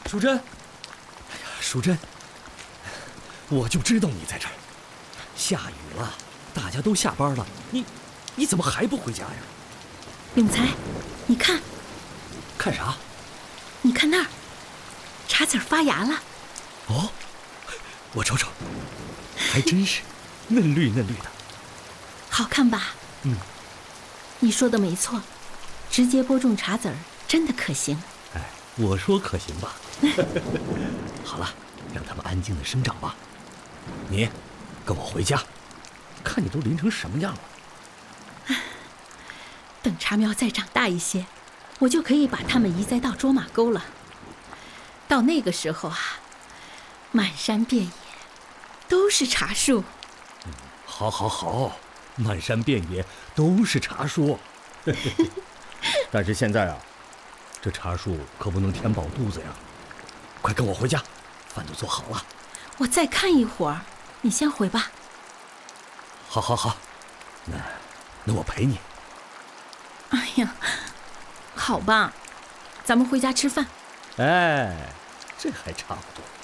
淑珍，哎呀，淑珍，我就知道你在这儿。下雨了，大家都下班了，你怎么还不回家呀？ 永才，你看， 看啥？ 你看那儿，茶籽发芽了。 哦，我瞅瞅，还真是嫩绿嫩绿的， 好看吧？ 嗯， 你说的没错，直接播种茶籽儿真的可行。 哎，我说可行吧？好了，让它们安静的生长吧。你跟我回家，看你都淋成什么样了。 等茶苗再长大一些，我就可以把它们移栽到卓玛沟了。到那个时候啊，满山遍野都是茶树。 好，好，好，满山遍野都是茶树。但是现在啊，这茶树可不能填饱肚子呀。快跟我回家，饭都做好了。 我再看一会儿，你先回吧。 好，好，好，那我陪你。 哎呀，好吧，咱们回家吃饭。 哎，这还差不多。